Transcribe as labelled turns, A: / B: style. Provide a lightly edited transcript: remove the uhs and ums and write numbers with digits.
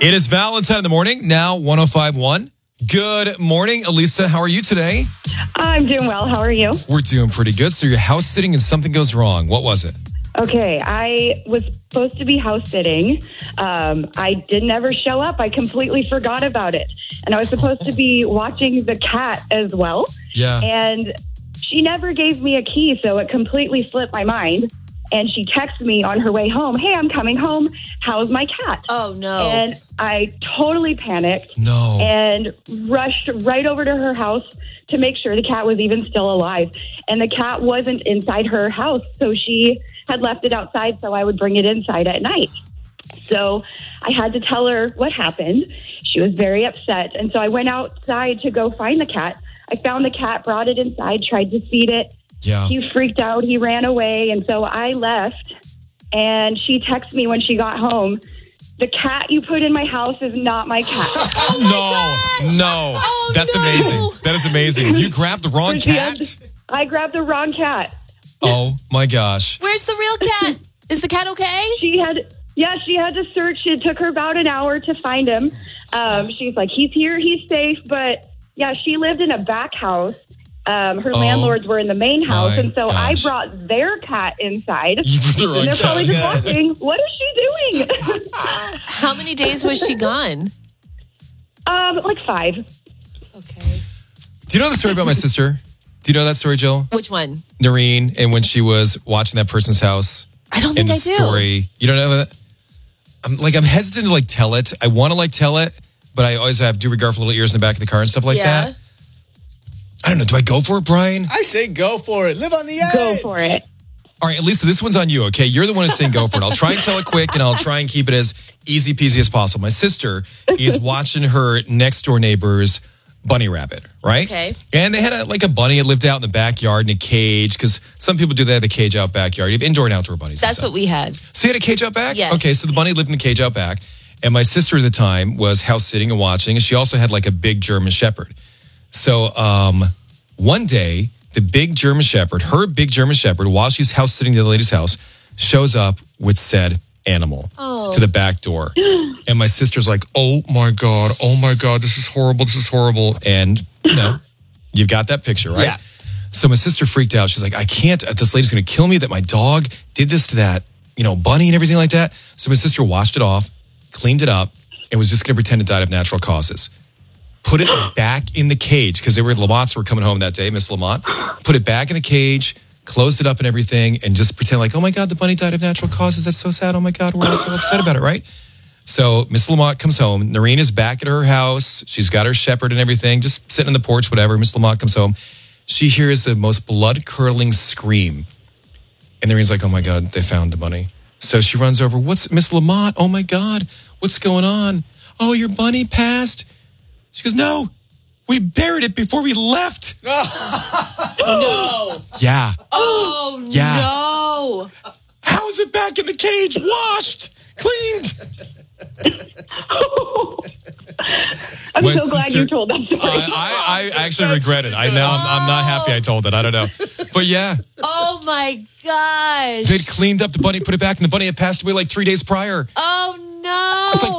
A: It is Valentine in the morning, now 105.1. Good morning, Elisa. How are you today?
B: I'm doing well. How are you?
A: We're doing pretty good. So you're house sitting and something goes wrong. What was it?
B: Okay, I was supposed to be house sitting. I didn't ever show up. I completely forgot about it. And I was supposed to be watching the cat as well.
A: Yeah.
B: And she never gave me a key, so it completely slipped my mind. And she texted me on her way home, "Hey, I'm coming home. How's my cat?"
C: Oh, no.
B: And I totally panicked.
A: No.
B: And rushed right over to her house to make sure the cat was even still alive. And the cat wasn't inside her house, so she had left it outside so I would bring it inside at night. So I had to tell her what happened. She was very upset. And so I went outside to go find the cat. I found the cat, brought it inside, tried to feed it.
A: Yeah.
B: He freaked out. He ran away. And so I left. And she texted me when she got home, "The cat you put in my house is not my cat."
A: No.
C: Oh,
A: That's
C: no.
A: amazing. That is amazing. You grabbed the wrong cat?
B: I grabbed the wrong cat.
A: Oh, my gosh.
C: Where's the real cat? Is the cat okay?
B: She had to search. It took her about an hour to find him. She's like, "He's here, he's safe." But yeah, she lived in a back house. Her landlords were in the main house.
A: my
B: And so
A: gosh.
B: I brought their cat inside.
A: You put the
B: And
A: wrong
B: they're probably
A: cat.
B: just watching, what is she doing?
C: How many days was she gone?
B: Like 5.
C: Okay.
A: Do you know the story about my sister? Do you know that story, Jill?
C: Which one?
A: Noreen, and when she was watching that person's house.
C: I don't
A: In
C: think
A: the
C: I do.
A: story. You don't know that? I'm hesitant to tell it. I want to tell it, but I always have due regard for little ears in the back of the car and stuff like
C: Yeah.
A: that. I don't know. Do I go for it, Brian?
D: I say go for it. Live on the edge.
B: Go for it.
A: All right, Lisa, this one's on you, okay? You're the one who's saying go for it. I'll try and tell it quick, and I'll try and keep it as easy peasy as possible. My sister is watching her next door neighbor's bunny rabbit, right?
C: Okay.
A: And they had a bunny that lived out in the backyard in a cage, because some people do that, the cage out backyard. You have indoor and outdoor bunnies.
C: That's what we had.
A: So you had a cage out back?
C: Yes.
A: Okay, so the bunny lived in the cage out back. And my sister at the time was house sitting and watching, and she also had a big German Shepherd. So one day, her big German Shepherd, while she's house sitting at the lady's house, shows up with said animal to the back door. And my sister's like, oh my God, this is horrible. And, you've got that picture, right?
D: Yeah.
A: So my sister freaked out. She's like, I can't, this lady's going to kill me that my dog did this to that, bunny and everything like that. So my sister washed it off, cleaned it up, and was just going to pretend it died of natural causes. Put it back in the cage, because Lamont's were coming home that day, Miss Lamont. Put it back in the cage, closed it up and everything, and just pretend oh my God, the bunny died of natural causes. That's so sad. Oh my God, we're all so upset about it, right? So Miss Lamont comes home. Noreen is back at her house. She's got her shepherd and everything, just sitting on the porch, whatever. Miss Lamont comes home. She hears the most blood-curdling scream. And Noreen's like, oh my God, they found the bunny. So she runs over. What's Miss Lamont? Oh my God, what's going on? Oh, your bunny passed? She goes, no, we buried it before we left.
C: No.
A: Yeah.
C: Oh,
A: Yeah.
C: no.
A: How is it back in the cage? Washed, cleaned.
B: I'm
A: My
B: so glad
A: sister-
B: you told that story.
A: I actually regret it. I'm not happy I told it. I don't know. But yeah,
C: Oh, my gosh.
A: they'd cleaned up the bunny, put it back, and the bunny had passed away 3 days prior.
C: Oh, no.
A: It's like